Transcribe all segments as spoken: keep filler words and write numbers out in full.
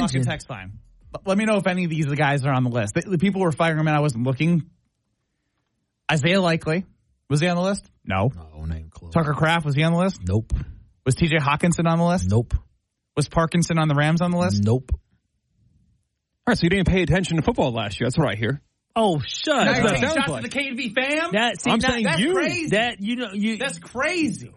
Talking text line. Let me know if any of these guys are on the list. The, the people who were firing him in, I wasn't looking. Isaiah Likely. Was he on the list? No. No, not even close. Tucker Kraft, was he on the list? Nope. Was T J Hawkinson on the list? Nope. Was Parkinson on the Rams on the list? Nope. All right, so you didn't pay attention to football last year. That's what I hear. Oh, shut Now up. you're taking sounds shots like. at the K V fam? That, see, I'm that, saying That's you. crazy. that, you know, you That's crazy.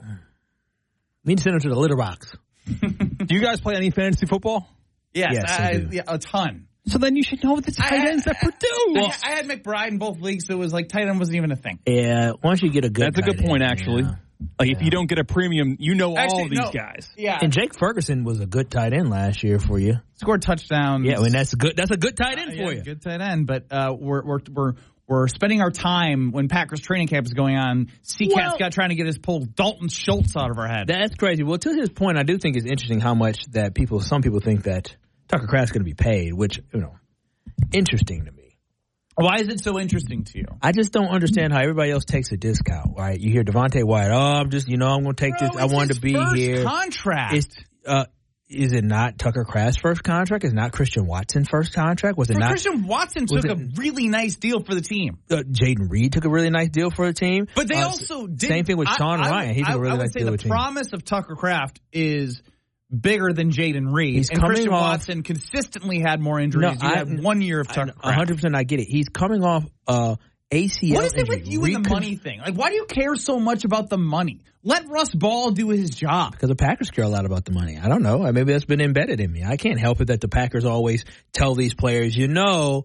need to send them to the litter box. Do you guys play any fantasy football? Yes, Yes, I I, do. yeah, a ton. So then you should know the tight I- ends that I- Purdue. I, I had McBride in both leagues, so it was like tight end wasn't even a thing. Yeah, once you get a good That's a good tight point, end, actually. yeah. Like, if you don't get a premium, you know Actually, all these no. guys. Yeah. And Jake Ferguson was a good tight end last year for you. Scored touchdowns. Yeah, I mean, that's a good, that's a good tight end Uh, for yeah, you. Good tight end, but uh, we're we're we're we're spending our time when Packers training camp is going on. C CAT's Well- got trying to get us pull Dalton Schultz out of our head. That's crazy. Well, to his point, I do think it's interesting how much that people, some people think that Tucker Kraft's going to be paid, which, you know, interesting to me. Why is it so interesting to you? I just don't understand how everybody else takes a discount, right? You hear Devontae Wyatt, oh, I'm just, you know, I'm going to take Bro, this. I it's wanted his to be first here. Contract. It's, uh, is it not Tucker Kraft's first contract? Is it not Christian Watson's first contract? Was it For not? Christian Watson was took it- a really nice deal for the team. Uh, Jaden Reed took a really nice deal for the team. But they Uh, also did. Same thing with Sean I, I, Ryan. He took I, a really I would nice say deal the with the team. promise of Tucker Kraft is bigger than Jaden Reed. He's and coming Christian off- Watson consistently had more injuries. No, you I- had one year of Tucker one Kraft. hundred percent I get it. He's coming off uh, A C L What is it injury. with you and the Recon- money thing? Like, why do you care so much about the money? Let Russ Ball do his job. Because the Packers care a lot about the money. I don't know. Maybe that's been embedded in me. I can't help it that the Packers always tell these players, you know,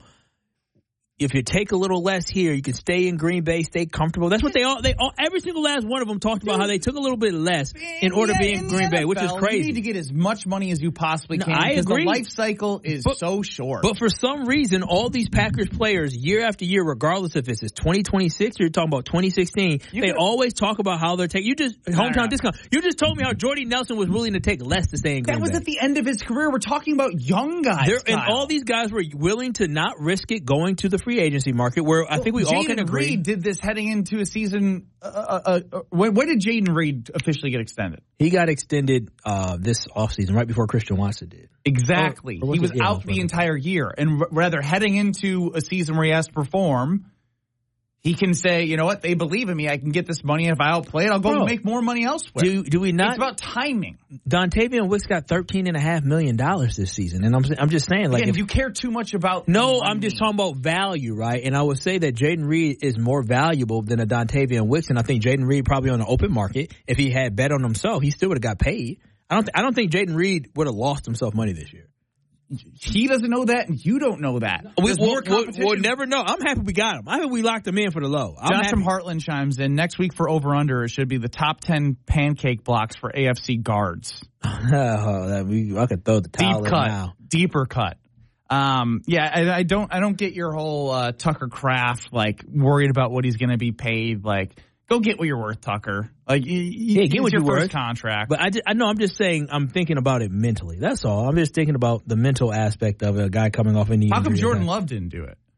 if you take a little less here, you can stay in Green Bay, stay comfortable. That's what they all, they all, every single last one of them talked about how they took a little bit less in order to be in the Green Bay, which is N F L, crazy. You need to get as much money as you possibly No, can. I because agree. The life cycle is But- so short. But for some reason, all these Packers players, year after year, regardless if it's twenty twenty-six or you're talking about twenty sixteen, You they could- always talk about how they're taking. You just hometown no. discount. You just told me how Jordy Nelson was willing to take less to stay in Green that was Bay. at the end of his career. We're talking about young guys. There, and Kyle. all these guys were willing to not risk it going to the free agency market, where I think we all Jaden can agree. Reed did this heading into a season. Uh, uh, uh, when, when did Jaden Reed officially get extended? He got extended uh, this offseason, right before Christian Watson did. Exactly. Or- or was he was it- yeah, out it the was- entire year. And r- rather heading into a season where he has to perform, he can say, you know what, they believe in me. I can get this money. If I outplay it, I'll go Bro, make more money elsewhere. Do do we not? It's about timing. Dontavian Wicks got thirteen and a half million dollars this season, and I'm I'm just saying, like, Again, if, you care too much about no, money. I'm just talking about value, right? And I would say that Jaden Reed is more valuable than a Dontavian Wicks, and I think Jaden Reed probably on the open market, if he had bet on himself, he still would have got paid. I don't th- I don't think Jaden Reed would have lost himself money this year. He doesn't know that, and you don't know that. We, There's we'll, more we'll, competition. we'll never know. I'm happy we got him. I'm happy we locked him in for the low. I'm Josh happy. from Heartland chimes in. Next week for Over Under, it should be the top ten pancake blocks for A F C guards. oh, that we, I could throw the towel Deep in cut, now. deeper cut. Um, yeah, I, I don't, I don't get your whole uh, Tucker Kraft like worried about what he's going to be paid. Like, go get what you're worth, Tucker. Like, y- y- Yeah, get it's what your you're first worth. contract. But I, just, I know I'm just saying I'm thinking about it mentally. That's all. I'm just thinking about the mental aspect of a guy coming off a knee How come injury. Jordan Love didn't do it?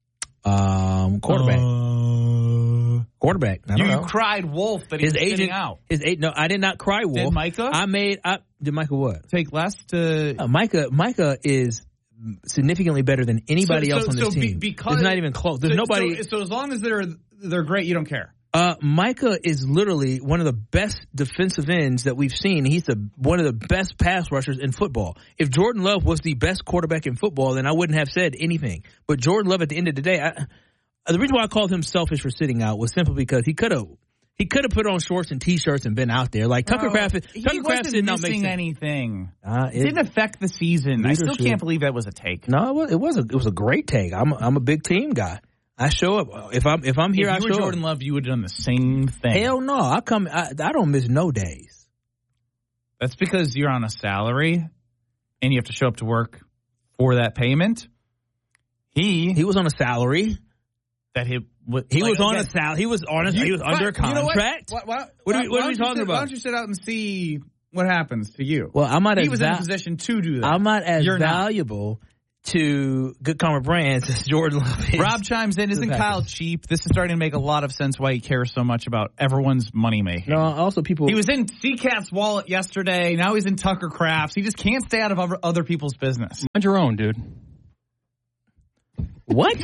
Um, quarterback. Uh, quarterback. I you don't know. cried wolf that he His was agent. sitting out. His eight. No, I did not cry wolf. Did Micah? I made. I did Micah what? Take less to. Uh, Micah. Micah is significantly better than anybody So- else so- on this so be- team. because- it's not even close. There's so, nobody. So, so as long as they're they're great, you don't care. Uh, Micah is literally one of the best defensive ends that we've seen. He's the one of the best pass rushers in football. If Jordan Love was the best quarterback in football, then I wouldn't have said anything. But Jordan Love, at the end of the day, I, the reason why I called him selfish for sitting out was simply because he could have he could have put on shorts and t-shirts and been out there. Like Tucker Bro, Kraft, he Tucker Kraft wasn't did not make missing sense. anything. Uh, It didn't affect the season. I still Leadership. can't believe that was a take. No, it was, it was a it was a great take. I'm a, I'm a big team guy. I show up if I'm if I'm here. If I you show were Jordan up. Love, you would have done the same thing. Hell no, I come. I, I don't miss no days. That's because you're on a salary, and you have to show up to work for that payment. He He was on a salary. that he what, He like, was on again, a sal. He was on a. you- he was under why- you know what? contract. Why, why, What are why- we- what why are we don't you talking sit- about? Why don't you sit out and see what happens to you? Well, I'm not he as was val- in a position to do that. I'm not as You're not. valuable to Good Karma Brands as Jordan Love is. Rob chimes in, isn't Kyle cheap? This is starting to make a lot of sense why he cares so much about everyone's money making. No, also people. He was in C CAT's wallet yesterday. Now he's in Tucker Kraft's. He just can't stay out of other, other people's business. Mind your own, dude. What?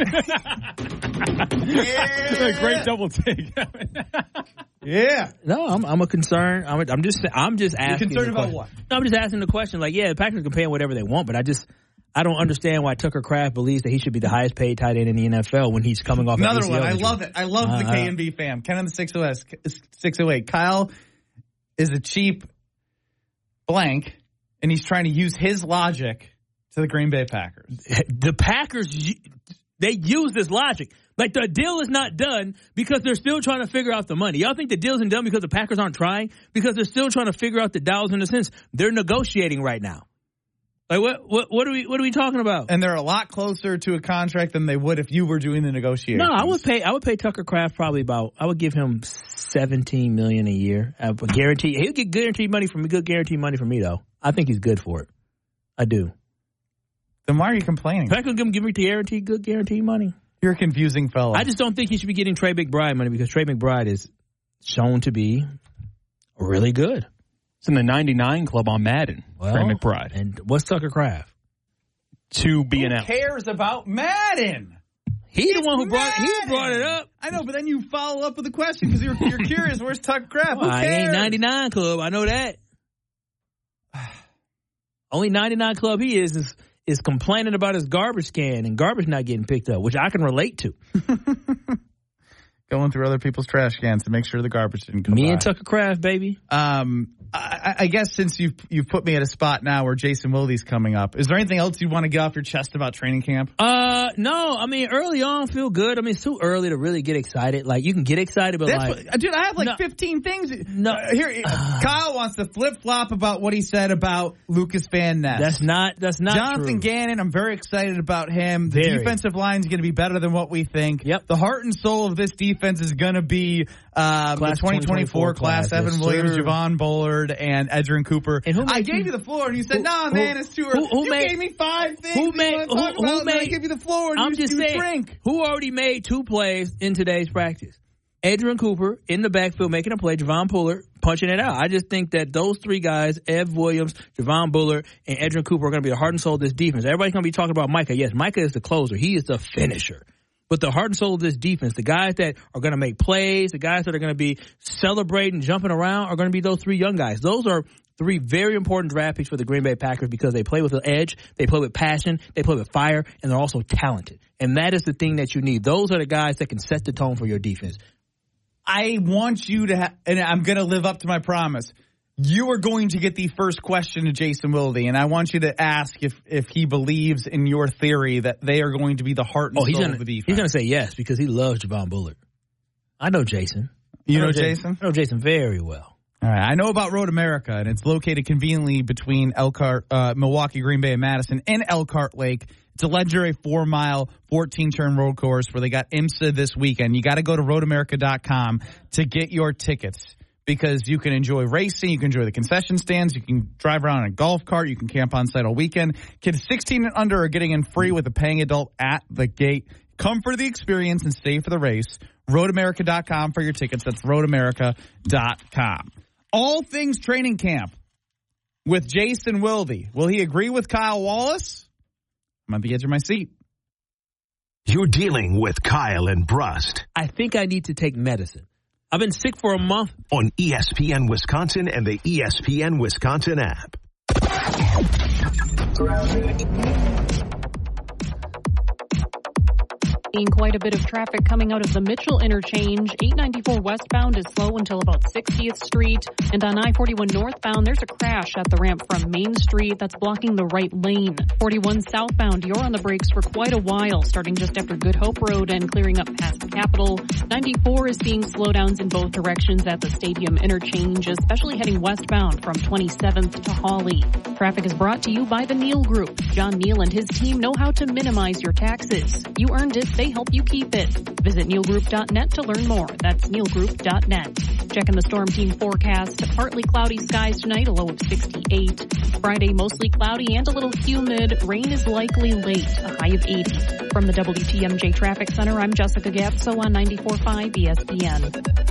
Yeah. Great double take. Yeah. No, I'm I'm a concern. I'm a, I'm just I'm just asking. You're concerned about what? No, I'm just asking the question. Like, yeah, the Packers can pay him whatever they want, but I just I don't understand why Tucker Kraft believes that he should be the highest paid tight end in the N F L when he's coming off another an A C L one. I injury. love it. I love uh, the K and B fam. Ken on the six oh eight. Kyle is a cheap blank, and he's trying to use his logic to the Green Bay Packers. The Packers, they use this logic. Like, the deal is not done because they're still trying to figure out the money. Y'all think the deal isn't done because the Packers aren't trying? Because they're still trying to figure out the dollars in the sense. They're negotiating right now. Like, what what what are we what are we talking about? And they're a lot closer to a contract than they would if you were doing the negotiations. No, I would pay I would pay Tucker Kraft probably about I would give him seventeen million dollars a year. I would guarantee he'll get guaranteed money from me, good guaranteed money from me though. I think he's good for it. I do. Then why are you complaining? Packers give me guaranteed good guaranteed money. You're a confusing fellow. I just don't think he should be getting Trey McBride money because Trey McBride is shown to be really good. It's in the ninety-nine club on Madden. Well, Trey McBride. And what's Tucker Kraft? To be an Who cares about Madden? He it's the one who brought Madden. he brought it up. I know, but then you follow up with a question because you're you're curious. Where's Tucker Kraft? Well, Who I cares? ain't ninety-nine club. I know that. Only ninety-nine club he is is is complaining about his garbage can and garbage not getting picked up, which I can relate to. Going through other people's trash cans to make sure the garbage didn't come Me by. and Tucker Kraft, baby. Um, I, I guess since you've you've put me at a spot now where Jason Wilde's coming up, is there anything else you want to get off your chest about training camp? Uh, no. I mean, early on, feel good. I mean, it's too early to really get excited. Like, you can get excited, but That's like, what, dude, I have like no, fifteen things. No, uh, here, uh, Kyle wants to flip flop about what he said about Lucas Van Ness. That's not. That's not Jonathan true. Gannon. I'm very excited about him. The Very. defensive line is going to be better than what we think. Yep. The heart and soul of this defense is going to be uh, the twenty twenty-four class. class, Evan yes, Williams, sir. Javon Bullard, and Edrin Cooper. And who I made gave you- you the floor, and you said, who- "Nah, who- man, it's too early." who- who you made- gave me five things. Who you made? wanna talk Who, about, who and then I made? gave you the floor, and I'm you just you saying. drink. Who already made two plays in today's practice? Edrin Cooper in the backfield making a play. Javon Bullard punching it out. I just think that those three guys, Ev Williams, Javon Bullard, and Edrin Cooper, are going to be the heart and soul of this defense. Everybody's going to be talking about Micah. Yes, Micah is the closer. He is the finisher. But the heart and soul of this defense, the guys that are going to make plays, the guys that are going to be celebrating, jumping around, are going to be those three young guys. Those are three very important draft picks for the Green Bay Packers because they play with an edge, they play with passion, they play with fire, and they're also talented. And that is the thing that you need. Those are the guys that can set the tone for your defense. I want you to, ha- and I'm going to live up to my promise. You are going to get the first question to Jason Wilde, and I want you to ask if, if he believes in your theory that they are going to be the heart and Oh, he's soul gonna, of the defense. he's going to say yes because he loves Javon Bullard. I know Jason. You I know, know Jason? I know Jason very well. All right. I know about Road America, and it's located conveniently between Elkhart, uh, Milwaukee, Green Bay, and Madison in Elkhart Lake. It's a legendary four-mile, fourteen-turn road course where they got IMSA this weekend. You got to go to road america dot com to get your tickets because you can enjoy racing, you can enjoy the concession stands, you can drive around in a golf cart, you can camp on site all weekend. Kids sixteen and under are getting in free with a paying adult at the gate. Come for the experience and stay for the race. road america dot com for your tickets. That's road america dot com. All things training camp with Jason Wilde. Will he agree with Kyle Wallace? I'm on the edge of my seat. You're dealing with Kyle and Brust I think I need to take medicine. I've been sick for a month. on E S P N Wisconsin and the E S P N Wisconsin app. Seeing quite a bit of traffic coming out of the Mitchell interchange. eight ninety-four westbound is slow until about sixtieth Street. And on I forty-one northbound, there's a crash at the ramp from Main Street that's blocking the right lane. forty-one southbound, you're on the brakes for quite a while, starting just after Good Hope Road and clearing up past Capitol. ninety-four is seeing slowdowns in both directions at the Stadium interchange, especially heading westbound from twenty-seventh to Hawley. Traffic is brought to you by the Neal Group. John Neal and his team know how to minimize your taxes. You earned it, they they help you keep it. Visit neil group dot net to learn more. That's neil group dot net. Checking the Storm Team forecast. Partly cloudy skies tonight, a low of sixty-eight. Friday, mostly cloudy and a little humid. Rain is likely late, a high of eighty. From the W T M J Traffic Center, I'm Jessica Gatso on ninety-four point five E S P N.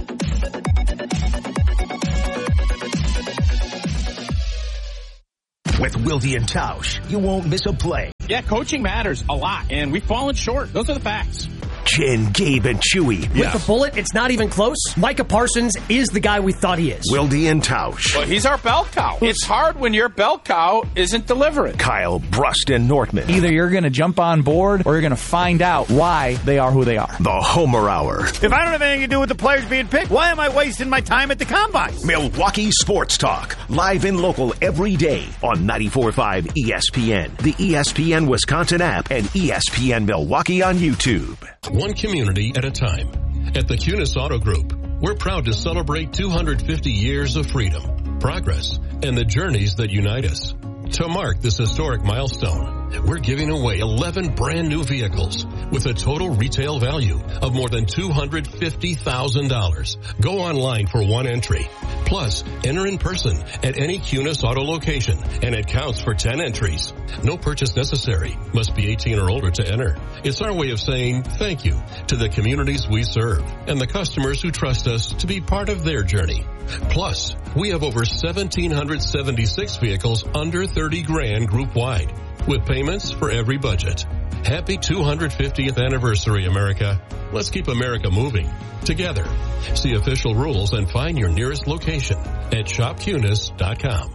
With Wilde and Tausch, you won't miss a play. Yeah, coaching matters a lot, and we've fallen short. Those are the facts. Jen, Gabe, and Chewy. With Yeah. the bullet, it's not even close. Micah Parsons is the guy we thought he is. Wilde and Tausch. Well, he's our bell cow. It's hard when your bell cow isn't delivering. Kyle, Brust, and Nortman. Either you're going to jump on board or you're going to find out why they are who they are. The Homer Hour. If I don't have anything to do with the players being picked, why am I wasting my time at the combine? Milwaukee Sports Talk. Live and local every day on ninety-four point five E S P N, the E S P N Wisconsin app, and E S P N Milwaukee on YouTube. One community at a time. At the Kunis Auto Group, we're proud to celebrate two hundred fifty years of freedom, progress, and the journeys that unite us. To mark this historic milestone, we're giving away eleven brand new vehicles with a total retail value of more than two hundred fifty thousand dollars. Go online for one entry. Plus, enter in person at any Kunis Auto location, and it counts for ten entries. No purchase necessary. Must be eighteen or older to enter. It's our way of saying thank you to the communities we serve and the customers who trust us to be part of their journey. Plus, we have over one thousand seven hundred seventy-six vehicles under thirty grand group wide, with payments for every budget. Happy two hundred fiftieth anniversary, America. Let's keep America moving together. See official rules and find your nearest location at shop kunis dot com.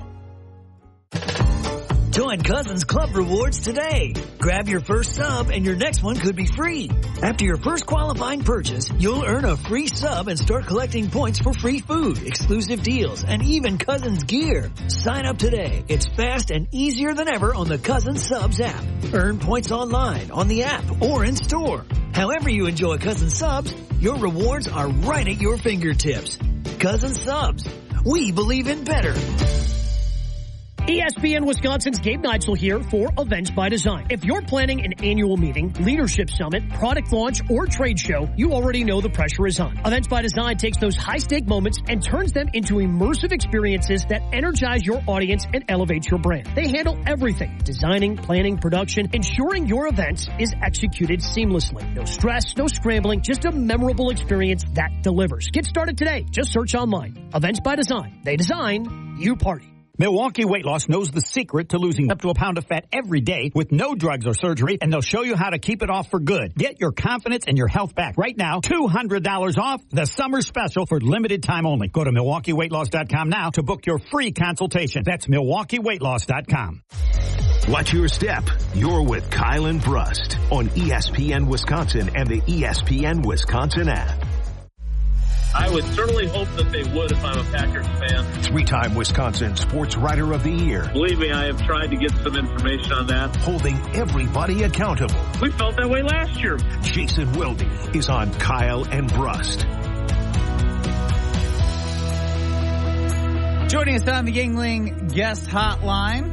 Join Cousins Club Rewards today. Grab your first sub and your next one could be free. After your first qualifying purchase, you'll earn a free sub and start collecting points for free food, exclusive deals, and even Cousins gear. Sign up today. It's fast and easier than ever on the Cousins Subs app. Earn points online, on the app, or in store. However you enjoy Cousins Subs, your rewards are right at your fingertips. Cousins Subs. We believe in better. E S P N Wisconsin's Gabe Neitzel here for Events by Design. If you're planning an annual meeting, leadership summit, product launch, or trade show, you already know the pressure is on. Events by Design takes those high-stake moments and turns them into immersive experiences that energize your audience and elevate your brand. They handle everything: designing, planning, production, ensuring your event is executed seamlessly. No stress, no scrambling, just a memorable experience that delivers. Get started today. Just search online. Events by Design. They design, you party. Milwaukee Weight Loss knows the secret to losing up to a pound of fat every day with no drugs or surgery, and they'll show you how to keep it off for good. Get your confidence and your health back right now. two hundred dollars off the summer special for limited time only. Go to milwaukee weight loss dot com now to book your free consultation. That's milwaukee weight loss dot com. Watch your step. You're with Kyle and Brust on E S P N Wisconsin and the E S P N Wisconsin app. I would certainly hope that they would if I'm a Packers fan. Three-time Wisconsin Sports Writer of the Year. Believe me, I have tried to get some information on that. Holding everybody accountable. We felt that way last year. Jason Wilde is on Kyle and Brust. Joining us on the Yuengling guest hotline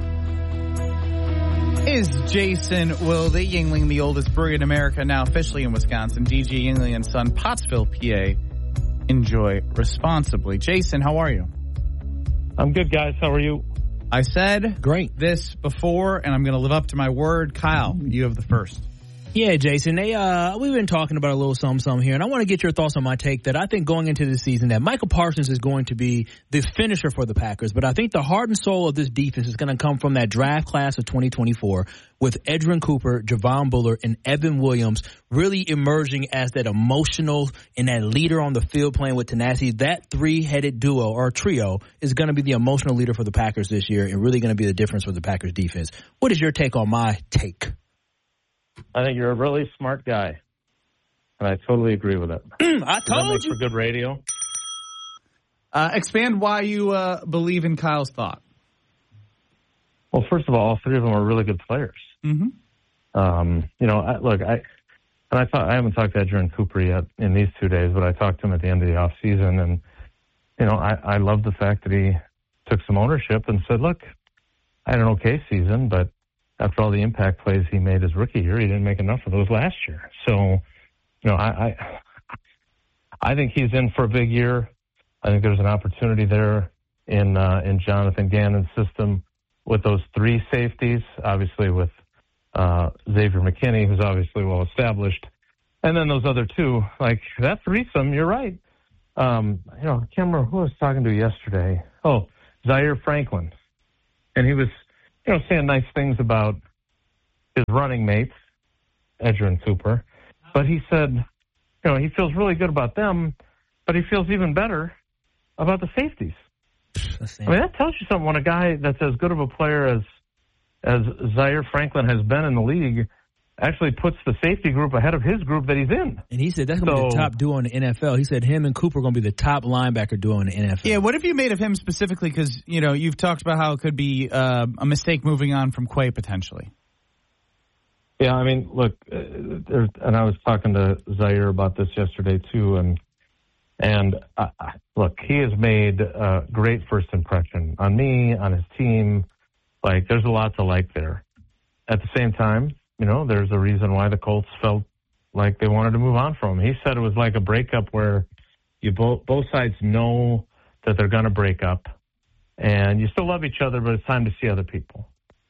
is Jason Wilde. Yuengling, the oldest brewery in America, now officially in Wisconsin. D G Yuengling and Son, Pottsville, P A. Enjoy responsibly. Jason, how are you? I'm good, guys. How are you? I said great this before, and I'm going to live up to my word. Kyle, you have the first. Yeah, Jason, they, uh, we've been talking about a little something, something here, and I want to get your thoughts on my take that I think going into the season that Micah Parsons is going to be the finisher for the Packers, but I think the heart and soul of this defense is going to come from that draft class of twenty twenty-four with Edgerrin Cooper, Javon Bullard, and Evan Williams really emerging as that emotional and that leader on the field playing with tenacity. That three-headed duo or trio is going to be the emotional leader for the Packers this year and really going to be the difference for the Packers defense. What is your take on my take? I think you're a really smart guy, and I totally agree with it. I told you. For good radio. Uh, expand why you uh, believe in Kyle's thought. Well, first of all, all three of them are really good players. Mm-hmm. Um, you know, I, look, I and I thought I haven't talked to Edgerrin Cooper yet in these two days, but I talked to him at the end of the off season, and you know, I, I love the fact that he took some ownership and said, "Look, I had an okay season, but after all the impact plays he made his rookie year, he didn't make enough of those last year. So you know, I, I I think he's in for a big year. I think there's an opportunity there in uh, in Jonathan Gannon's system with those three safeties, obviously with uh, Xavier McKinney, who's obviously well established, and then those other two. Like that threesome, you're right. Um, you know, I can't remember who I was talking to yesterday. Oh, Zaire Franklin, and he was, you know, saying nice things about his running mates, Edgerrin Cooper, but he said, you know, he feels really good about them, but he feels even better about the safeties. I mean, that tells you something when a guy that's as good of a player as as Zaire Franklin has been in the league actually puts the safety group ahead of his group that he's in. And he said that's going to so, be the top duo in the N F L. He said him and Cooper are going to be the top linebacker duo in the N F L. Yeah, what have you made of him specifically? Because, you know, you've talked about how it could be uh, a mistake moving on from Quay potentially. Yeah, I mean, look, uh, there, and I was talking to Zaire about this yesterday too, and and uh, look, he has made a great first impression on me, on his team. Like, there's a lot to like there. At the same time, you know, there's a reason why the Colts felt like they wanted to move on from him. He said it was like a breakup where you both both sides know that they're going to break up, and you still love each other, but it's time to see other people.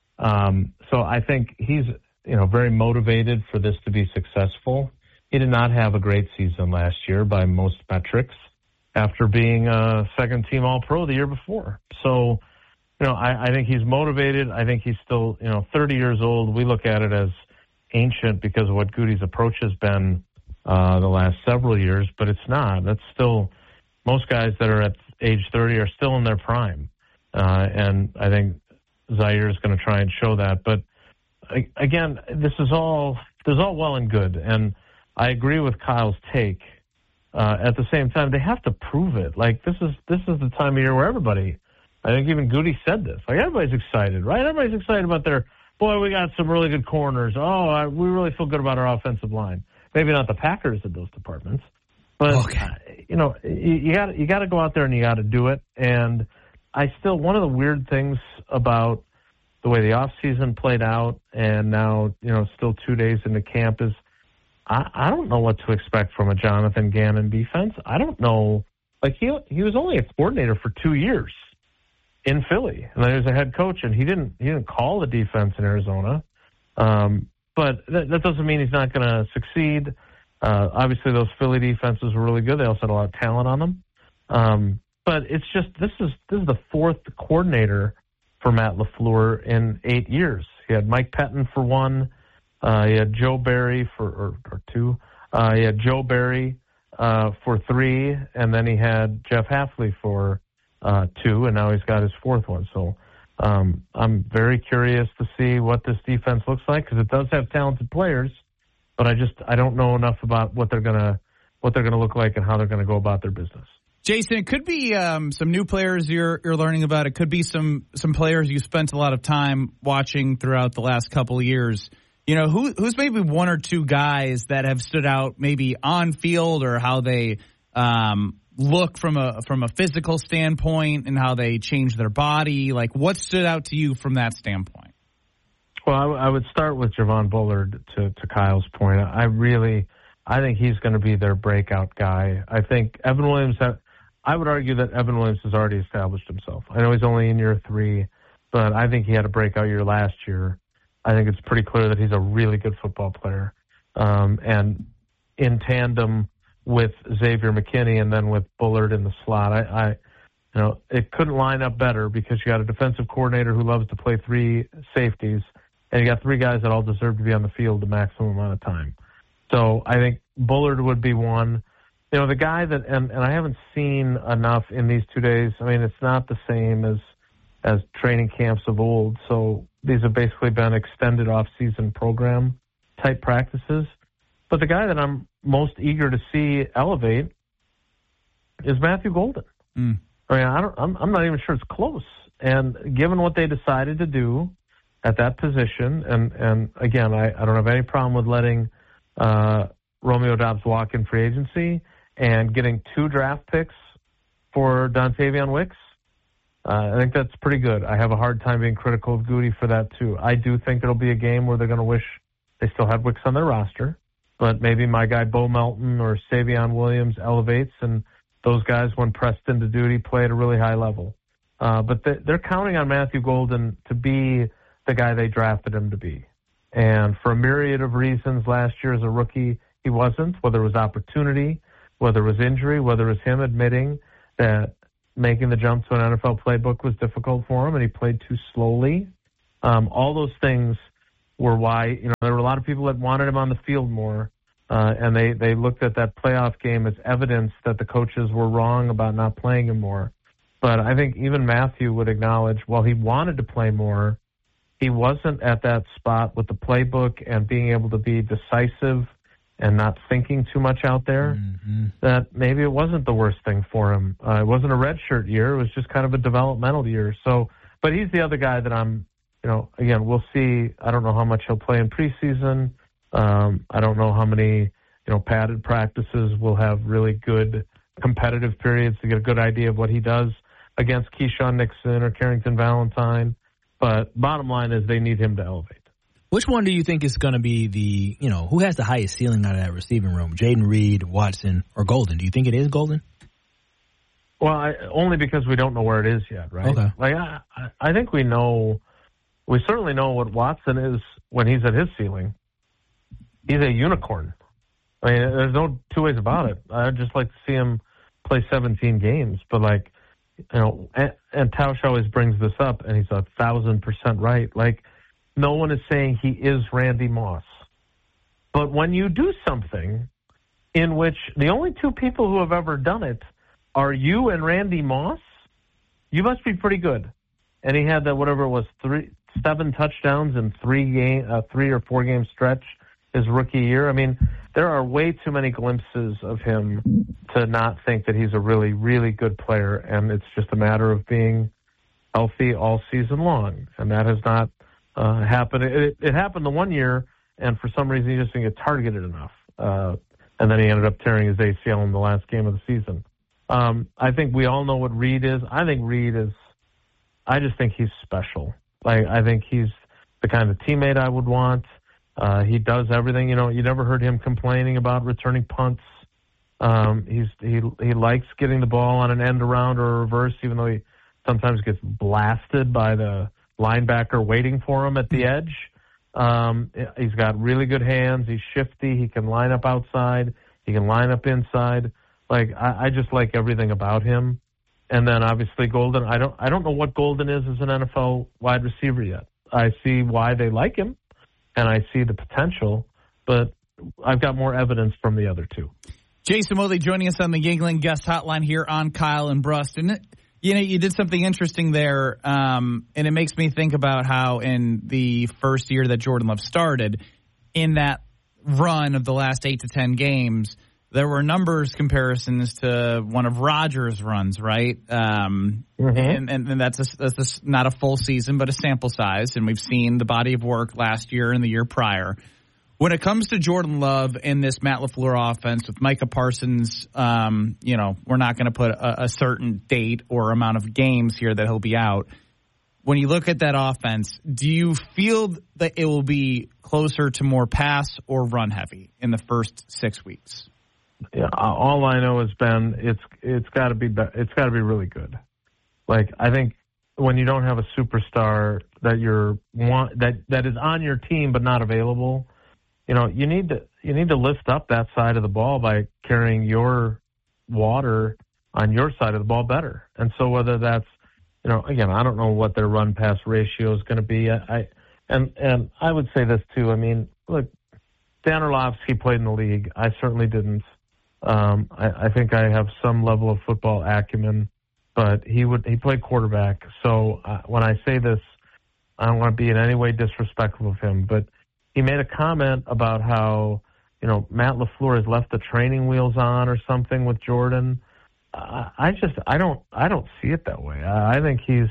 Um, so I think he's, you know, very motivated for this to be successful. He did not have a great season last year by most metrics after being a second-team All-Pro the year before. So, you know, I, I think he's motivated. I think he's still, you know, thirty years old. We look at it as ancient because of what Goody's approach has been uh, the last several years, but it's not. That's still, most guys that are at age thirty are still in their prime. Uh, and I think Zaire is going to try and show that. But again, this is all, this is all well and good. And I agree with Kyle's take. Uh, at the same time, they have to prove it. Like, this is, this is the time of year where everybody, I think even Goody said this. Like, everybody's excited, right? Everybody's excited about their, boy, we got some really good corners. Oh, I, we really feel good about our offensive line. Maybe not the Packers in those departments, but okay. uh, you know, you got you got to go out there and you got to do it. And I still, one of the weird things about the way the off season played out, and now, you know, still two days into camp, is I, I don't know what to expect from a Jonathan Gannon defense. I don't know. Like, he he was only a coordinator for two years in Philly, and then he was a head coach, and he didn't he didn't call the defense in Arizona. Um, but that, that doesn't mean he's not going to succeed. Uh, obviously, those Philly defenses were really good. They also had a lot of talent on them. Um, but it's just this is this is the fourth coordinator for Matt LaFleur in eight years. He had Mike Pettin for one. Uh, he had Joe Barry for or, or two. Uh, he had Joe Barry uh, for three, and then he had Jeff Hafley for uh, two, and now he's got his fourth one. So um, I'm very curious to see what this defense looks like, because it does have talented players, but I just I don't know enough about what they're gonna what they're gonna look like and how they're gonna go about their business. Jason, it could be um, some new players you're you're learning about. It could be some some players you spent a lot of time watching throughout the last couple of years. You know, who who's maybe one or two guys that have stood out, maybe on field, or how they um, look from a from a physical standpoint and how they change their body. Like, what stood out to you from that standpoint? Well, I, w- I would start with Javon Bullard. To, to Kyle's point, I really, I think he's going to be their breakout guy. I think Evan Williams. Ha- I would argue that Evan Williams has already established himself. I know he's only in year three, but I think he had a breakout year last year. I think it's pretty clear that he's a really good football player. Um, and in tandem with Xavier McKinney and then with Bullard in the slot, I, I, you know, it couldn't line up better, because you got a defensive coordinator who loves to play three safeties, and you got three guys that all deserve to be on the field the maximum amount of time. So I think Bullard would be one. You know, the guy that, and, and I haven't seen enough in these two days. I mean, it's not the same as as training camps of old. So these have basically been extended off-season program type practices. But the guy that I'm most eager to see elevate is Matthew Golden. Mm. I mean, I don't, I'm, I'm not even sure it's close. And given what they decided to do at that position, and, and again, I, I don't have any problem with letting uh, Romeo Doubs walk in free agency and getting two draft picks for Dontavion Wicks. Uh, I think that's pretty good. I have a hard time being critical of Goody for that, too. I do think it'll be a game where they're going to wish they still had Wicks on their roster. but maybe my guy Bo Melton or Savion Williams elevates, and those guys, when pressed into duty, play at a really high level. Uh, but they're counting on Matthew Golden to be the guy they drafted him to be. And for a myriad of reasons, last year as a rookie, he wasn't, whether it was opportunity, whether it was injury, whether it was him admitting that making the jump to an N F L playbook was difficult for him and he played too slowly. Um, all those things were why, you know, there were a lot of people that wanted him on the field more, uh, and they, they looked at that playoff game as evidence that the coaches were wrong about not playing him more. But I think even Matthew would acknowledge, while he wanted to play more, he wasn't at that spot with the playbook and being able to be decisive and not thinking too much out there, mm-hmm. that maybe it wasn't the worst thing for him. Uh, it wasn't a redshirt year. It was just kind of a developmental year. So, but he's the other guy that I'm, you know, again, we'll see. I don't know how much he'll play in preseason. Um, I don't know how many, you know, padded practices will have really good competitive periods to get a good idea of what he does against Keyshawn Nixon or Carrington Valentine. But bottom line is they need him to elevate. Which one do you think is going to be the, you know, who has the highest ceiling out of that receiving room? Jayden Reed, Watson, or Golden? Do you think it is Golden? Well, I, only because we don't know where it is yet, right? Okay. Like I, I think we know, we certainly know what Watson is when he's at his ceiling. He's a unicorn. I mean, there's no two ways about it. I'd just like to see him play seventeen games, but like, you know, and, and Tausch always brings this up, and he's a thousand percent right. Like, no one is saying he is Randy Moss. But when you do something in which the only two people who have ever done it are you and Randy Moss, you must be pretty good. And he had that, whatever it was, three, seven touchdowns in three game, uh, three or four game stretch his rookie year. I mean, there are way too many glimpses of him to not think that he's a really, really good player. And it's just a matter of being healthy all season long. And that has not uh, happened. It, it happened the one year, and for some reason he just didn't get targeted enough. Uh, and then he ended up tearing his A C L in the last game of the season. Um, I think we all know what Reed is. I think Reed is, I just think he's special. Like, I think he's the kind of teammate I would want. Uh, he does everything. You know, you never heard him complaining about returning punts. Um, he's he he likes getting the ball on an end around or a reverse, even though he sometimes gets blasted by the linebacker waiting for him at the edge. Um, he's got really good hands. He's shifty. He can line up outside. He can line up inside. Like, I, I just like everything about him. And then obviously Golden. I don't I don't know what Golden is as an N F L wide receiver yet. I see why they like him, and I see the potential, but I've got more evidence from the other two. Jason Wilde joining us on the Yingling Guest Hotline here on Kyle and Brust. And, you know, you did something interesting there, um, and it makes me think about how in the first year that Jordan Love started, in that run of the last eight to ten games, there were numbers comparisons to one of Rodgers' runs, right? Um, mm-hmm. and, and, and that's, a, that's a, not a full season, but a sample size. And we've seen the body of work last year and the year prior. When it comes to Jordan Love and this Matt LaFleur offense with Micah Parsons, um, you know, we're not going to put a, a certain date or amount of games here that he'll be out. When you look at that offense, do you feel that it will be closer to more pass or run heavy in the first six weeks? Yeah, all I know is, Ben, it's it's got to be it's got to be really good. Like, I think when you don't have a superstar that you're want that that is on your team but not available, you know, you need to you need to lift up that side of the ball by carrying your water on your side of the ball better. And so whether that's, you know, again, I don't know what their run pass ratio is going to be. I, I and and I would say this too. I mean, look, Dan Orlovsky played in the league. I certainly didn't. Um, I, I think I have some level of football acumen, but he would he played quarterback. So uh, when I say this, I don't want to be in any way disrespectful of him, but he made a comment about how, you know, Matt LaFleur has left the training wheels on or something with Jordan. Uh, I just I don't I don't see it that way. I, I think he's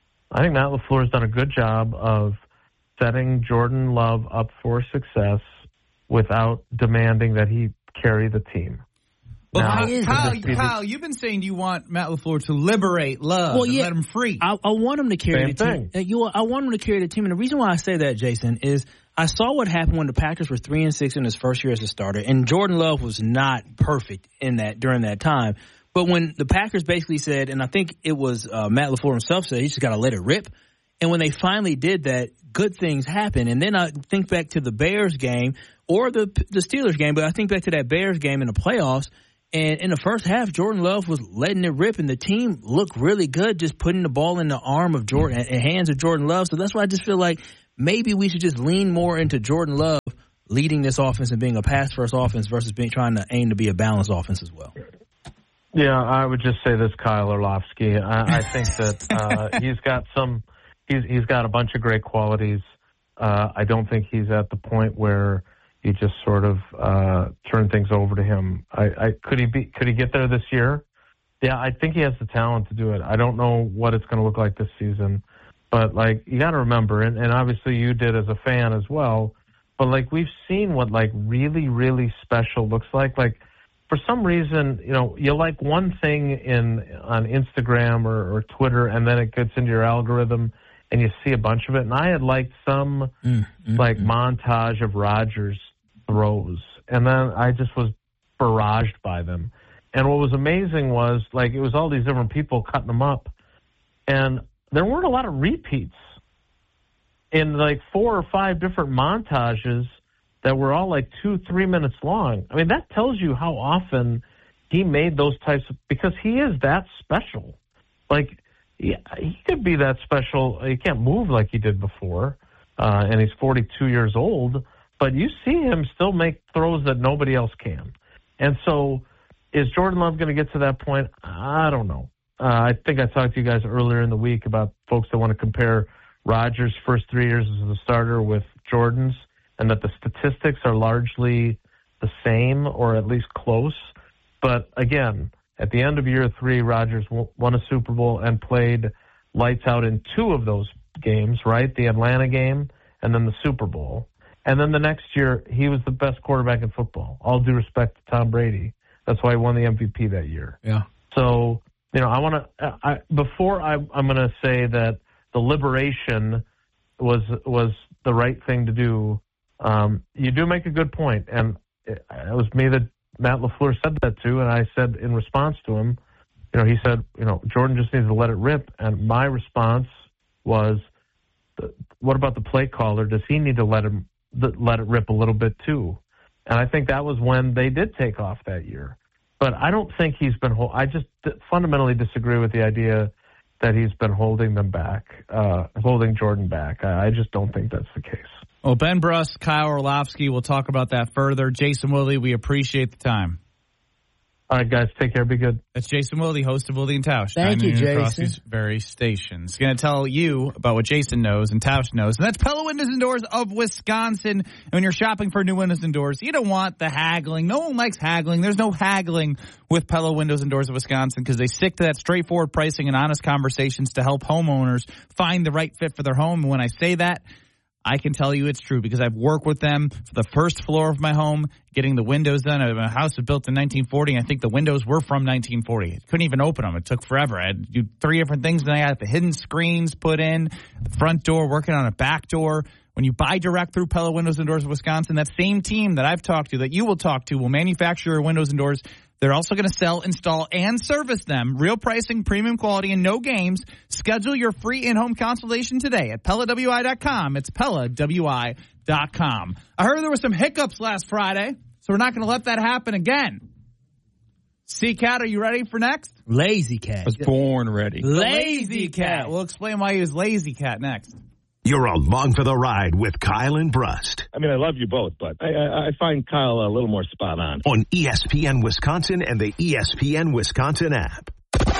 I think Matt LaFleur has done a good job of setting Jordan Love up for success without demanding that he carry the team. Well, now, Kyle, Kyle, Kyle, you've been saying you want Matt LaFleur to liberate Love well, and yeah, let him free. I, I want him to carry Same the team. Thing. You, I want him to carry the team, and the reason why I say that, Jason, is I saw what happened when the Packers were three and six in his first year as a starter, and Jordan Love was not perfect in that during that time. But when the Packers basically said, and I think it was uh, Matt LaFleur himself said, he just got to let it rip. And when they finally did that, good things happened. And then I think back to the Bears game or the the Steelers game, but I think back to that Bears game in the playoffs. And in the first half, Jordan Love was letting it rip, and the team looked really good, just putting the ball in the arm of Jordan and hands of Jordan Love. So that's why I just feel like maybe we should just lean more into Jordan Love leading this offense and being a pass-first offense versus being trying to aim to be a balanced offense as well. Yeah, I would just say this, Kyle Orlovsky. I, I think that uh, he's got some. He's he's got a bunch of great qualities. Uh, I don't think he's at the point where you just sort of uh, turn things over to him. I, I could he be could he get there this year? Yeah, I think he has the talent to do it. I don't know what it's going to look like this season, but like you got to remember, and, and obviously you did as a fan as well. But like we've seen what like really really special looks like. Like for some reason, you know, you like one thing in on Instagram or, or Twitter, and then it gets into your algorithm, and you see a bunch of it. And I had liked some mm, mm, like mm. montage of Rodgers throws, and then I just was barraged by them. And what was amazing was like it was all these different people cutting them up, and there weren't a lot of repeats in like four or five different montages that were all like two, three minutes long. I mean, that tells you how often he made those types of, because he is that special. Like, yeah, he could be that special. He can't move like he did before, uh, and he's forty-two years old, but you see him still make throws that nobody else can. And so is Jordan Love going to get to that point? I don't know. Uh, I think I talked to you guys earlier in the week about folks that want to compare Rodgers' first three years as a starter with Jordan's, and that the statistics are largely the same or at least close. But again, at the end of year three, Rodgers won a Super Bowl and played lights out in two of those games, right? The Atlanta game and then the Super Bowl. And then the next year, he was the best quarterback in football. All due respect to Tom Brady. That's why he won the M V P that year. Yeah. So, you know, I want to, I, before I, I'm going to say that the liberation was was the right thing to do, um, you do make a good point. And it, it was me that Matt LaFleur said that to, and I said in response to him, you know, he said, you know, Jordan just needs to let it rip. And my response was, what about the play caller? Does he need to let him let it rip a little bit too? And I think that was when they did take off that year. But I don't think he's been – I just fundamentally disagree with the idea that he's been holding them back, uh, holding Jordan back. I, I just don't think that's the case. Well, Ben Brust, Kyle Orlovsky, we'll talk about that further. Jason Willie, we appreciate the time. All right, guys, take care. Be good. That's Jason Willie, host of Willie and Tausch. Thank you, Jason. Across these various stations. He's going to tell you about what Jason knows and Tausch knows. And that's Pella Windows and Doors of Wisconsin. And when you're shopping for new windows and doors, you don't want the haggling. No one likes haggling. There's no haggling with Pella Windows and Doors of Wisconsin because they stick to that straightforward pricing and honest conversations to help homeowners find the right fit for their home. And when I say that, I can tell you it's true because I've worked with them for the first floor of my home, getting the windows done. My house was built in nineteen forty, and I think the windows were from nineteen forty. I couldn't even open them. It took forever. I had to do three different things, and I got the hidden screens put in, the front door, working on a back door. When you buy direct through Pella Windows and Doors of Wisconsin, that same team that I've talked to, that you will talk to, will manufacture your windows and doors. They're also going to sell, install, and service them. Real pricing, premium quality, and no games. Schedule your free in-home consultation today at Pella W I dot com. It's Pella W I dot com. I heard there were some hiccups last Friday, so we're not going to let that happen again. C-Cat, are you ready for next? Lazy Cat. I was born ready. Lazy Cat. We'll explain why he was Lazy Cat next. You're along for the ride with Kyle and Brust. I mean, I love you both, but I, I, I find Kyle a little more spot on. On E S P N Wisconsin and the E S P N Wisconsin app.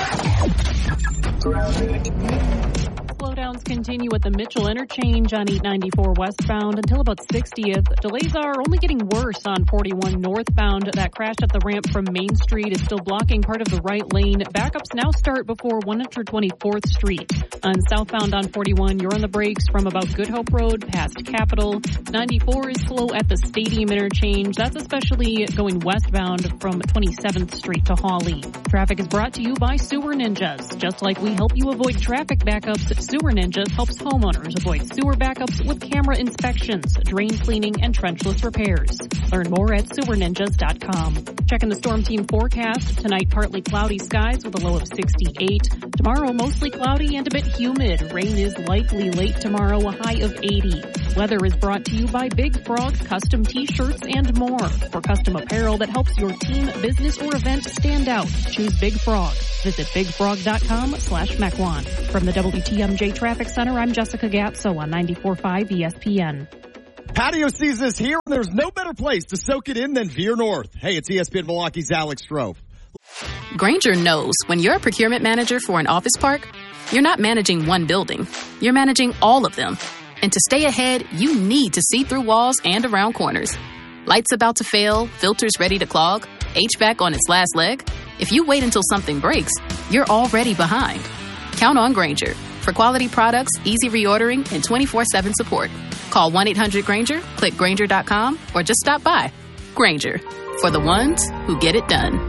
Slowdowns continue at the Mitchell interchange on eight ninety-four westbound until about sixtieth. Delays are only getting worse on forty-one northbound. That crash at the ramp from Main Street is still blocking part of the right lane. Backups now start before one twenty-fourth Street. On southbound on forty-one, you're on the brakes from about Good Hope Road past Capitol. ninety-four is slow at the Stadium interchange. That's especially going westbound from twenty-seventh Street to Hawley. Traffic is brought to you by Sewer Ninjas. Just like we help you avoid traffic backups, Sewer Ninjas Ninjas helps homeowners avoid sewer backups with camera inspections, drain cleaning, and trenchless repairs. Learn more at sewer ninjas dot com. Checking the Storm Team forecast. Tonight, partly cloudy skies with a low of sixty-eight. Tomorrow, mostly cloudy and a bit humid. Rain is likely late tomorrow, a high of eighty. Weather is brought to you by Big Frog Custom T-shirts and more. For custom apparel that helps your team, business, or event stand out, choose Big Frog. Visit big frog dot com slash Mequon. From the W T M J Traffic Center, I'm Jessica Gatso on ninety-four point five E S P N. Patio season is here, and there's no better place to soak it in than Veer North. Hey, it's E S P N Milwaukee's Alex Strofe. Grainger knows when you're a procurement manager for an office park, you're not managing one building. You're managing all of them. And to stay ahead, you need to see through walls and around corners. Lights about to fail, filters ready to clog, H V A C on its last leg. If you wait until something breaks, you're already behind. Count on Grainger for quality products, easy reordering, and twenty-four seven support. Call one eight hundred Grainger, click Grainger dot com, or just stop by. Grainger, for the ones who get it done.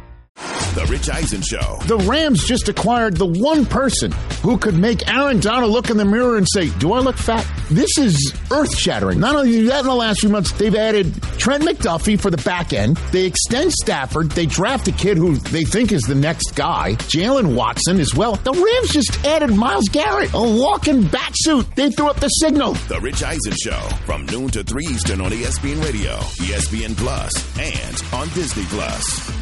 The Rich Eisen Show. The Rams just acquired the one person who could make Aaron Donald look in the mirror and say, do I look fat? This is earth-shattering. Not only that, in the last few months, they've added Trent McDuffie for the back end. They extend Stafford. They draft a kid who they think is the next guy, Jalen Watson as well. The Rams just added Myles Garrett, a walking bat suit. They threw up the signal. The Rich Eisen Show, from noon to three Eastern on E S P N Radio, E S P N Plus, and on Disney Plus.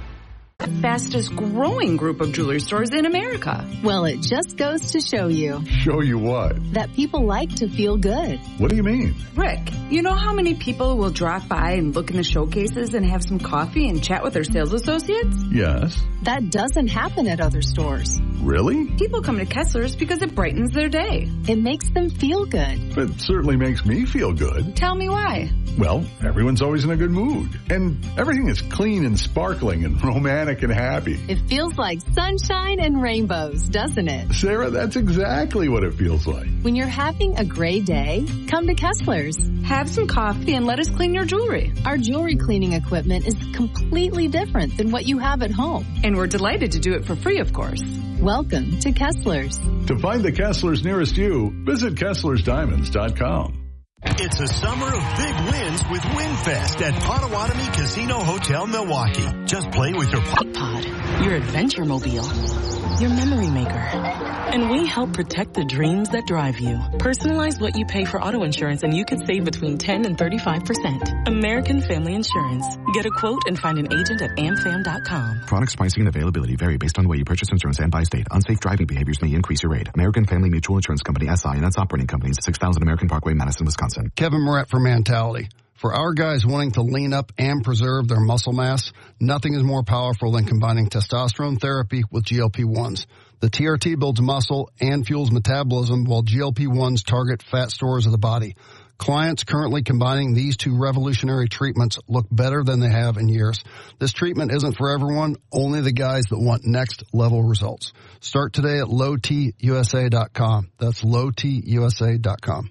The fastest growing group of jewelry stores in America. Well, it just goes to show you. Show you what? That people like to feel good. What do you mean? Rick, you know how many people will drop by and look in the showcases and have some coffee and chat with their sales associates? Yes. That doesn't happen at other stores. Really? People come to Kessler's because it brightens their day. It makes them feel good. It certainly makes me feel good. Tell me why. Well, everyone's always in a good mood. And everything is clean and sparkling and romantic and happy. It feels like sunshine and rainbows, doesn't it? Sarah, that's exactly what it feels like. When you're having a gray day, come to Kessler's. Have some coffee and let us clean your jewelry. Our jewelry cleaning equipment is completely different than what you have at home. And we're delighted to do it for free, of course. Welcome to Kessler's. To find the Kessler's nearest you, visit Kesslers Diamonds dot com. It's a summer of big wins with WinFest at Potawatomi Casino Hotel, Milwaukee. Just play with your Pod, your adventure mobile, your memory maker. And we help protect the dreams that drive you. Personalize what you pay for auto insurance and you could save between ten and thirty-five percent. American Family Insurance. Get a quote and find an agent at am fam dot com. Products pricing and availability vary based on the way you purchase insurance and by state. Unsafe driving behaviors may increase your rate. American Family Mutual Insurance Company, S I, and its operating companies, six thousand American Parkway, Madison, Wisconsin. Kevin Moret for Mentality. For our guys wanting to lean up and preserve their muscle mass, nothing is more powerful than combining testosterone therapy with G L P ones. The T R T builds muscle and fuels metabolism, while G L P ones target fat stores of the body. Clients currently combining these two revolutionary treatments look better than they have in years. This treatment isn't for everyone, only the guys that want next level results. Start today at low t u s a dot com. That's low t u s a dot com.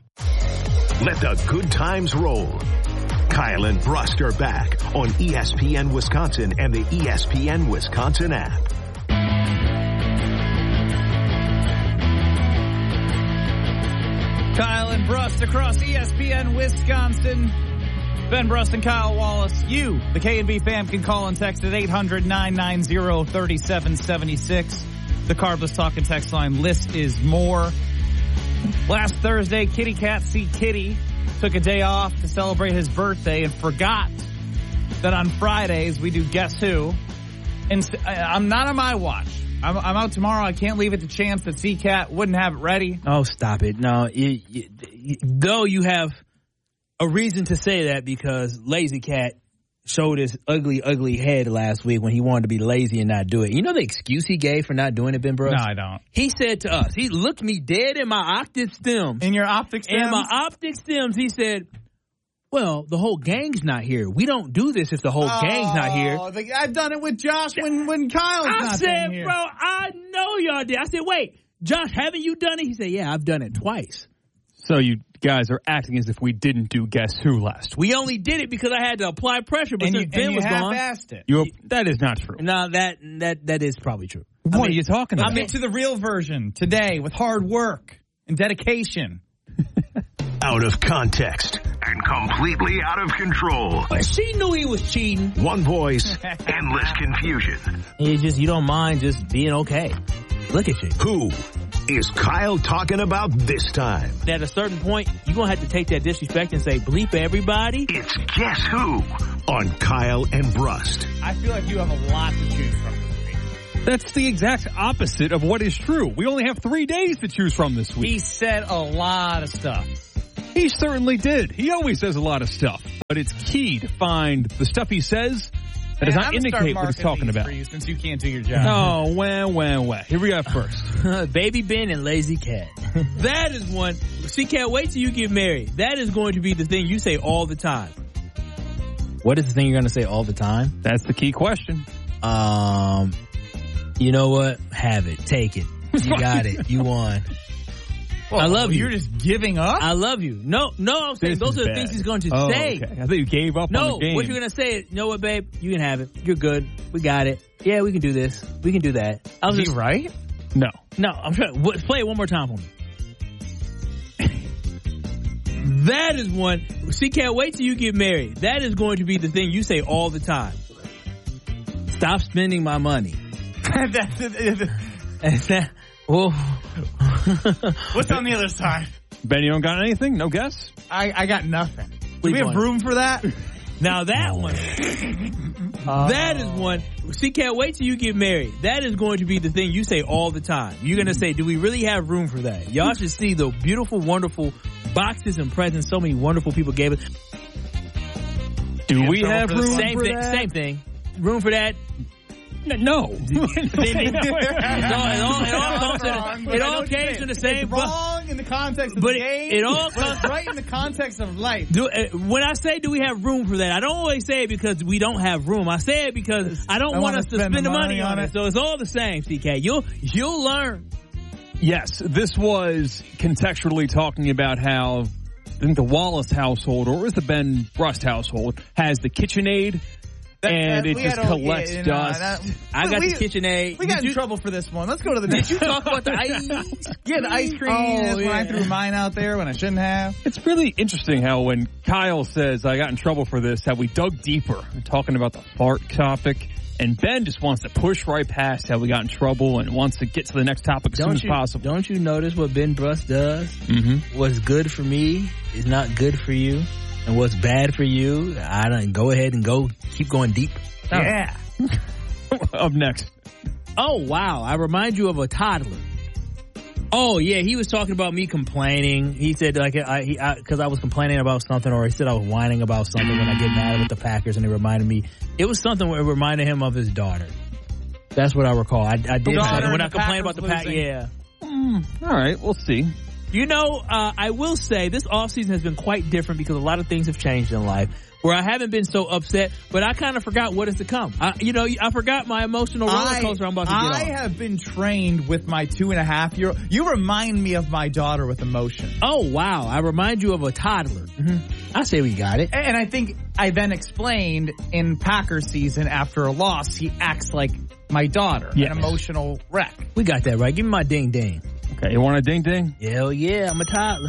Let the good times roll. Kyle and Brust are back on E S P N Wisconsin and the E S P N Wisconsin app. Kyle and Brust across E S P N Wisconsin. Ben Brust and Kyle Wallace. You, the K and B fam, can call and text at eight hundred nine nine zero three seven seven six. The Carbless Talk and Text line. List is more. Last Thursday, Kitty Cat See Kitty took a day off to celebrate his birthday and forgot that on Fridays we do Guess Who. And I'm not on my watch. I'm, I'm out tomorrow. I can't leave it to chance that C-Cat wouldn't have it ready. Oh, stop it. No, you, you, you, though you have a reason to say that because Lazy Cat showed his ugly, ugly head last week when he wanted to be lazy and not do it. You know the excuse he gave for not doing it, Ben Brooks? No, I don't. He said to us, he looked me dead in my optic stems. In your optic stems? In my optic stems, he said, well, the whole gang's not here. We don't do this if the whole oh, gang's not here. I've done it with Josh when, when Kyle's I not said, here. bro, I know y'all did. I said, wait, Josh, haven't you done it? He said, yeah, I've done it twice. So you guys are acting as if we didn't do Guess Who last week. We only did it because I had to apply pressure, but and since you, Ben and was you gone. half-assed it. You, that is not true. No, that that that is probably true. What I mean, are you talking about? I mean, to the real version today with hard work. and dedication. Out of context and completely out of control. But she knew he was cheating. One voice, endless confusion. You just you don't mind just being okay. Look at you. Who is Kyle talking about this time? At a certain point, you're going to have to take that disrespect and say, bleep everybody. It's Guess Who on Kyle and Brust. I feel like you have a lot to choose from this week. That's the exact opposite of what is true. We only have three days to choose from this week. He said a lot of stuff. He certainly did. He always says a lot of stuff. But it's key to find the stuff he says that does not I'm indicate what he's talking about. For you since you can't do your job. Oh, well, well, well. Here we go first. Baby Ben and Lazy Cat. That is one. See, Cat, wait till you get married. That is going to be the thing you say all the time. What is the thing you're going to say all the time? That's the key question. Um, you know what? Have it. Take it. You got it. You won. Well, I love you. You're just giving up? I love you. No, no, I'm saying This those is are the bad. things he's going to Oh, say. okay. I thought you gave up No, on the game. what you're going to say is, you know what, babe? You can have it. You're good. We got it. Yeah, we can do this. We can do that. I was Is just he right? No. No, I'm trying. What, play it one more time for me. That is one. See, can't wait till you get married. That is going to be the thing you say all the time. Stop spending my money. That's it. Is that, well, What's on the other side? Ben, you don't got anything? No guess? I, I got nothing. Do Which we have one? room for that? Now that one, Uh, that is one. See, can't wait till you get married. That is going to be the thing you say all the time. You're going to say, do we really have room for that? Y'all should see the beautiful, wonderful boxes and presents so many wonderful people gave us. Do we have for the room same for thing, that? Same thing. Room for that? No. It all, it all, it all comes wrong, in, but it I know all what you came mean. to the same. It's wrong in the context of but the it, game. it all but comes it's right in the context of life. Do, uh, when I say do we have room for that, I don't always say it because we don't have room. I say it because I don't I want wanna us to spend, spend the the money, money on on it. it. So it's all the same, C K. You'll you'll learn. Yes, this was contextually talking about how I think the Wallace household, or it was the Ben Brust household, has the KitchenAid, That- and that- it we just had all- collects yeah, no, dust. that- I got we, the KitchenAid. We got Did in you- trouble for this one. Let's go to the Did next you one. talk about the ice? Yeah, the ice cream. Oh, That's when I yeah. threw mine out there when I shouldn't have. It's really interesting how when Kyle says, I got in trouble for this, how we dug deeper, talking about the fart topic, and Ben just wants to push right past how we got in trouble and wants to get to the next topic as Don't soon as you, possible. Don't you notice what Ben Brust does? Mm-hmm. What's good for me is not good for you, and what's bad for you, I don't go ahead and go keep going deep. No. Yeah. Up next. Oh, wow. I remind you of a toddler. Oh, yeah. He was talking about me complaining. He said, like, I, he, I, cause I was complaining about something, or he said I was whining about something when I get mad with the Packers, and it reminded me. It was something where it reminded him of his daughter. That's what I recall. I, I did daughter say when I and the complained about the Packers Pack. losing. Yeah. Mm, all right, we'll see. You know, uh, I will say this offseason has been quite different because a lot of things have changed in life where I haven't been so upset, but I kind of forgot what is to come. I, you know, I forgot my emotional roller coaster I, am about to get I on. have been trained with my two and a half year old. You remind me of my daughter with emotion. Oh, wow. I remind you of a toddler. Mm-hmm. I say we got it. And I think I then explained in Packers season after a loss, he acts like my daughter, Yes. an emotional wreck. We got that right. Give me my ding ding. Okay, you want a ding ding? Hell yeah, I'm a toddler.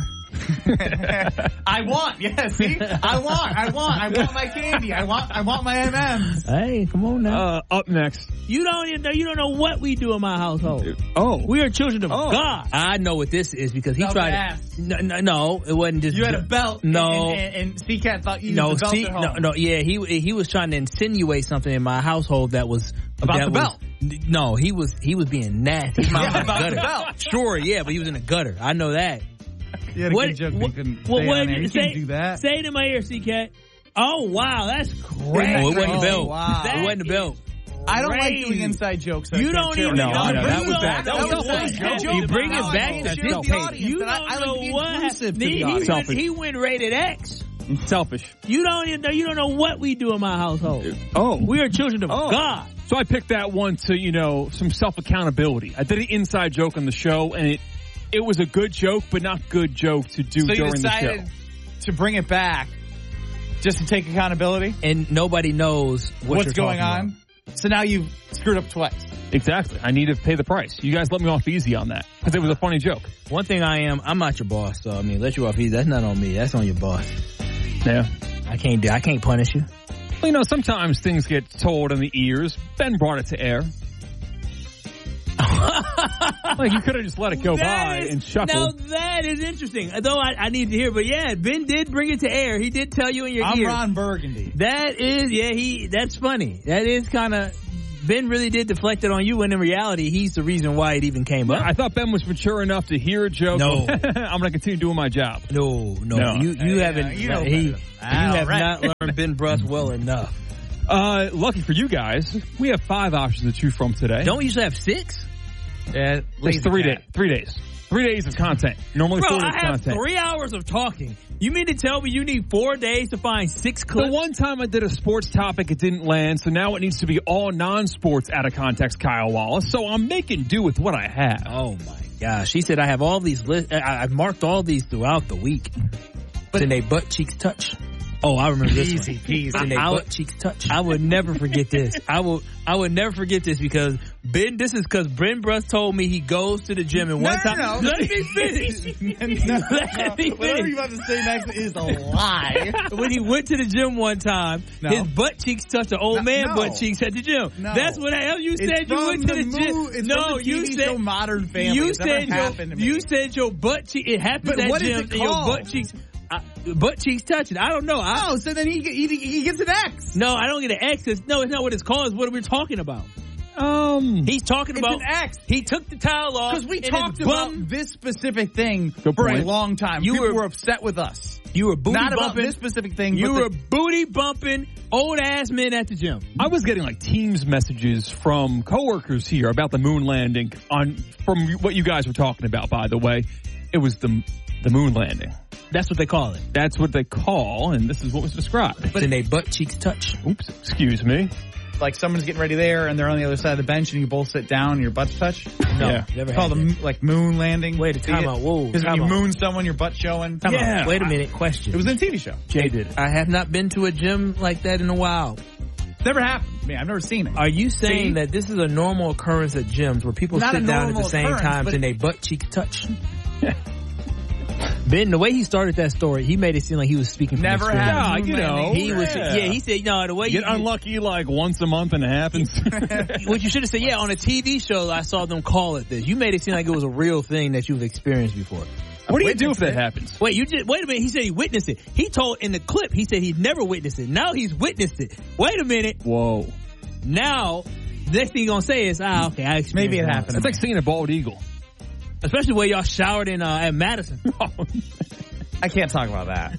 I want, yeah, see? I want, I want, I want my candy. I want, I want my M and M's. Hey, come on now. Uh, up next. You don't even know, you don't know what we do in my household. Oh. We are children of Oh. God. I know what this is because he Belt tried ass. to. No, no, no, it wasn't just. You had a belt. No. And, and, and C-Cat thought you No, used the belt see, at no, home. no, yeah, he he was trying to insinuate something in my household that was About that the was, belt. No, he was he was being nasty. He was Yeah, in the about the gutter. belt. Sure, yeah, but he was in the gutter. I know that. You had a What- good joke, but what- you couldn't what- say what on did there. you You can't say? do that. Say it in my ear, C-Cat. Oh wow, that's great. Oh, it wasn't the oh, belt. wow. It wasn't the belt. I don't like Crazy. doing inside jokes. that I You can't don't share even with No, you. no, I'm that bringing was it bad. back. That was That was selfish. a You joke. bring it Now I back, can that's share with the selfish. audience, You but I- don't I like to be know what inclusive to he, the he, audience. went, he went rated X. Selfish. You don't even know. You don't know what we do in my household. Oh. We are children of Oh. God. So I picked that one to, you know, some self-accountability. I did an inside joke on the show, and it it was a good joke, but not good joke to do So you during the show. decided to bring it back just to take accountability? And nobody knows what What's you're going talking on? about. So now you've screwed up twice. Exactly. I need to pay the price. You guys let me off easy on that because it was a funny joke. One thing I am, I'm not your boss, so I mean, let you off easy. That's not on me. That's on your boss. Yeah. I can't do. I can't punish you. Well, you know, sometimes things get told in the ears. Ben brought it to air. Like, you could have just let it go that by is, and chuckle. Now, that is interesting. Though I, I need to hear, but yeah, Ben did bring it to air. He did tell you in your I'm ear. Ron Burgundy. That is, yeah, he. That's funny. That is kind of, Ben really did deflect it on you, when in reality, he's the reason why it even came up. I thought Ben was mature enough to hear a joke. No. I'm going to continue doing my job. No, no. No. You, you Uh, haven't, you know he, you better. have Right. not learned Ben Bruss well enough. Uh, lucky for you guys, we have five options to choose from today. Don't we usually have six? Yeah, It's three days. Three days. Three days of content. Normally Bro, four days I of have content. three hours of talking. You mean to tell me you need four days to find six clips? The one time I did a sports topic, it didn't land, so now it needs to be all non-sports out of context, Kyle Wallace. So I'm making do with what I have. Oh, my gosh. She said I have all these lists. I've marked all these throughout the week. But then they butt cheeks touch. Oh, I remember this Easy one. peasy. And they butt cheeks touch. I would never forget this. I will. I would never forget this because Ben. This is because Ben Bruss told me he goes to the gym and No, one no, time. no. Let me finish. no, Let me Whatever finish. you're about to say next is a lie. When he went to the gym one time, No. his butt cheeks touched the old No, man no. butt cheeks at the gym. No. That's what the hell you said. It's You from went to the, the gym. mo- it's no, from the T V you said show Modern Family. You It's never said happened to your, me. you said your butt cheek. It happened But at what is gym it and your called? butt cheeks. I, butt cheeks touching. I don't know. I, Oh, so then he, he he gets an X. no, I don't get an X. It's, no, it's not what it's called. It's what we're talking about. Um, He's talking It's about an X. He took the towel off Because we and talked his about bum- this specific thing Good for a point. long time. You People were- were, upset with us. You were booty Not about bumping. this specific thing. You but were the, booty bumping old ass men at the gym. I was getting like Teams messages from coworkers here about the moon landing on from what you guys were talking about. By the way, it was the the moon landing. That's what they call it. That's what they call, and this is what was described. But then they butt cheeks touch. Oops, excuse me. like someone's getting ready there and they're on the other side of the bench and you both sit down and your butts touch. No, Yeah. never It's called had the that. m- like moon landing. Wait a time out. Whoa, Because when time you out. moon someone, your butt showing. Time out. Yeah. Wait a minute. Question. It was in a T V show. Jay did it. I have not been to a gym like that in a while. Never happened to me. I've never seen it. Are you saying See? that this is a normal occurrence at gyms where people Not sit a down at the normal same occurrence, time but- and they butt cheeks touch? Ben, the way he started that story, he made it seem like he was speaking from Never experience. happened. Yeah, you know. He was, Yeah. yeah. He said, no, the way You you get unlucky like once a month and it happens. What you should have said, yeah, on a T V show, I saw them call it this. You made it seem like it was a real thing that you've experienced before. What do you do if that happens? Wait, you just wait a minute. He said he witnessed it. He told in the clip. He said he'd never witnessed it. Now he's witnessed it. Wait a minute. Whoa. Now, next thing you're gonna say is, ah, okay, I experienced Maybe it once. happened. It's like seeing a bald eagle. Especially where y'all showered in uh, at Madison. I can't talk about that.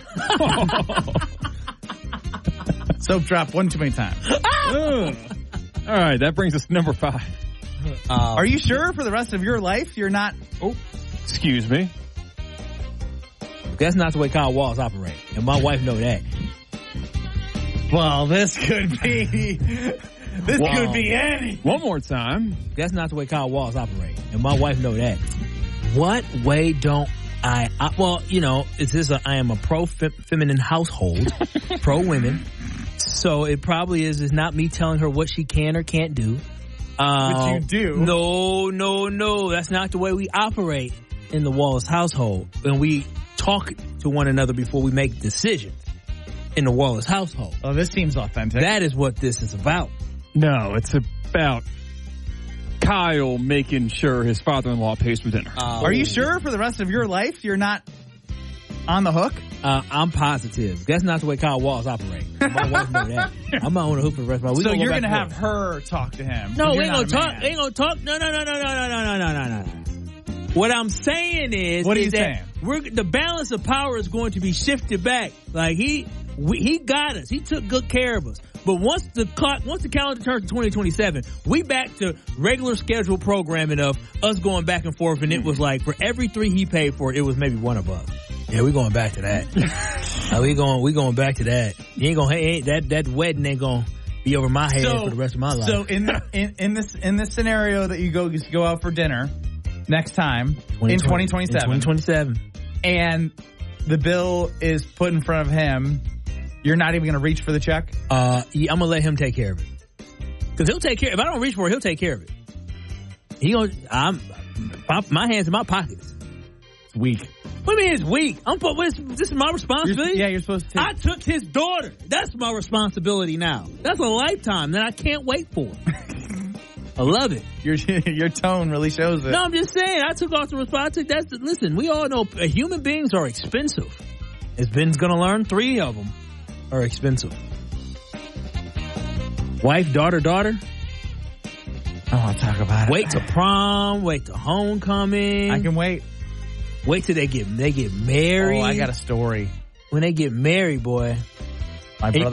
Soap drop one too many times. Ugh. All right, that brings us to number five. Uh, Are you sure for the rest of your life you're not? Oh, excuse me. That's not the way Kyle Walls operate, and my wife know that. Well, this could be. This Wow. could be any. One more time. That's not the way Kyle Walls operate, and my wife know that. What way don't I? I well, you know, this is a I am a pro fem, feminine household, pro women. So it probably is. It's not me telling her what she can or can't do. Uh, Which you do. No, no, no. That's not the way we operate in the Wallace household. And we talk to one another before we make decisions in the Wallace household. Oh, this seems authentic. That is what this is about. No, it's about Kyle making sure his father-in-law pays for dinner. Uh, Are you sure for the rest of your life you're not on the hook? Uh, I'm positive. That's not the way Kyle Walls operate. My wife know that. I'm not on the hook for the rest of my life. We So gonna go you're back going to and have forth. her talk to him. No, You're we ain't not gonna a talk. man. Ain't gonna talk. No, no, no, no, no, no, no, no, no, no, no. What I'm saying is, What are is you that saying? we're the balance of power is going to be shifted back. Like he, we, he got us. He took good care of us. But once the clock, once the calendar turns to twenty twenty-seven, we back to regular scheduled programming of us going back and forth. And it was like for every three he paid for, it was maybe one of us. Yeah, we going back to that. uh, we going, we going back to that. You ain't gonna, ain't, that that wedding ain't gonna be over my head So- for the rest of my life. So in, in in this in this scenario that you go you go out for dinner next time in twenty twenty-seven, twenty twenty-seven. and the bill is put in front of him, you're not even going to reach for the check. Uh, yeah, I'm gonna let him take care of it. Because he'll take care. If I don't reach for it, he'll take care of it. He gonna. I'm. My, my hands in my pockets. It's weak. What do you mean it's weak? I'm. This is my responsibility. You're, yeah, you're supposed to. Take- I took his daughter. That's my responsibility now. That's a lifetime that I can't wait for. I love it. Your your tone really shows it. No, I'm just saying. I took off the responsibility. That's the, listen. We all know uh, human beings are expensive. As Ben's gonna learn, three of them are expensive. Wife, daughter, daughter. I want to talk about it. Wait to prom. Wait to homecoming. I can wait. Wait till they get they get married. Oh, I got a story. When they get married, boy. My brother,